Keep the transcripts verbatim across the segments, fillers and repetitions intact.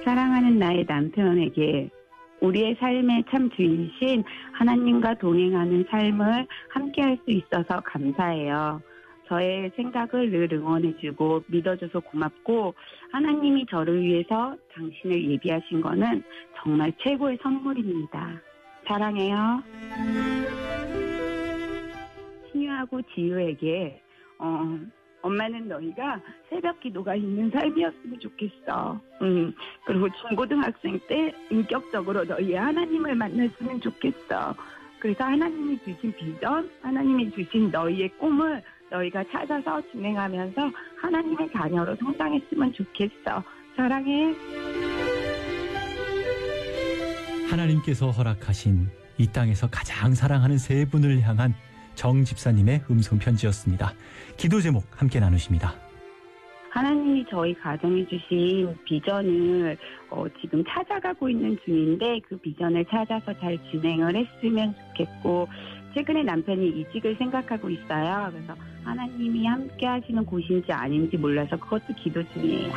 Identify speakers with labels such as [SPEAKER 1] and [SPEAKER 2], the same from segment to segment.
[SPEAKER 1] 사랑하는 나의 남편에게 우리의 삶의 참 주인이신 하나님과 동행하는 삶을 함께 할 수 있어서 감사해요. 저의 생각을 늘 응원해주고 믿어줘서 고맙고 하나님이 저를 위해서 당신을 예비하신 거는 정말 최고의 선물입니다. 사랑해요. 신유하고 지유에게 어, 엄마는 너희가 새벽 기도가 있는 삶이었으면 좋겠어. 음, 그리고 중고등학생 때 인격적으로 너희 하나님을 만났으면 좋겠어. 그래서 하나님이 주신 비전, 하나님이 주신 너희의 꿈을 너희가 찾아서 진행하면서 하나님의 자녀로 성장했으면 좋겠어. 사랑해.
[SPEAKER 2] 하나님께서 허락하신 이 땅에서 가장 사랑하는 세 분을 향한 정 집사님의 음성 편지였습니다. 기도 제목 함께 나누십니다.
[SPEAKER 1] 하나님이 저희 가정에 주신 비전을 어, 지금 찾아가고 있는 중인데 그 비전을 찾아서 잘 진행을 했으면 좋겠고 최근에 남편이 이직을 생각하고 있어요. 그래서 하나님이 함께 하시는 곳인지 아닌지 몰라서 그것도 기도 중이에요.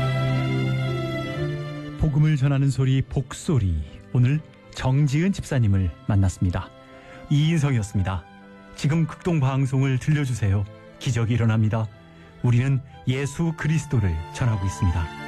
[SPEAKER 2] 복음을 전하는 소리 복소리. 오늘 정지은 집사님을 만났습니다. 이인성이었습니다. 지금 극동 방송을 들려주세요. 기적이 일어납니다. 우리는 예수 그리스도를 전하고 있습니다.